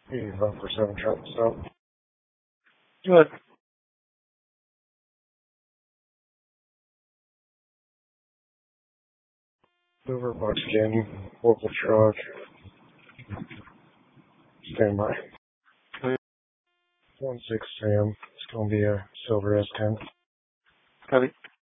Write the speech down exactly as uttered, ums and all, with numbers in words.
eighty-five percent truck stop. Good. Silver Box Canyon, local truck. Stand by. one six Sam. It's going to be a silver S ten. Copy.